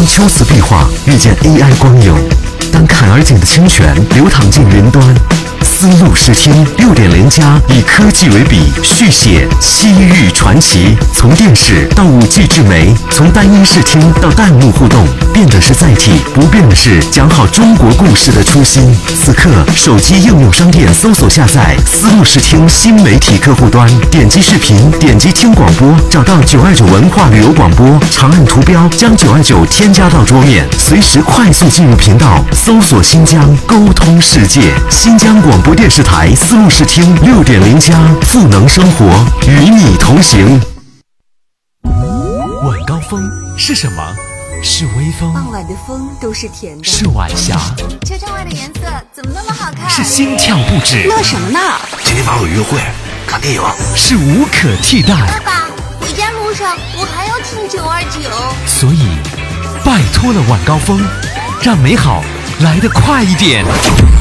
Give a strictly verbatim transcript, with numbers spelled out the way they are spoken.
秋瓷壁画遇见 A I 光影，当坎儿井的清泉流淌进云端，丝路视听六点零加以科技为笔，续写西域传奇。从电视到五 G 智媒，从单音视听到弹幕互动，变的是载体，不变的是讲好中国故事的初心。此刻，手机应用商店搜索下载丝路视听新媒体客户端，点击视频，点击听广播，找到九二九文化旅游广播，长按图标将九二九添加到桌面，随时快速进入频道，搜索新疆，沟通世界。新疆广播电视台丝路视听六点零加，赋能生活，与你同行。 晚高峰是什么？是微风。 傍晚的风都是甜的。 是晚霞。 车窗外的颜色怎么那么好看？ 是心跳不止。 乐什么呢？ 今天晚上有约会，看电影。 是无可替代。 爸爸，回家路上我还要听九二九。 所以，拜托了晚高峰，让美好来得快一点。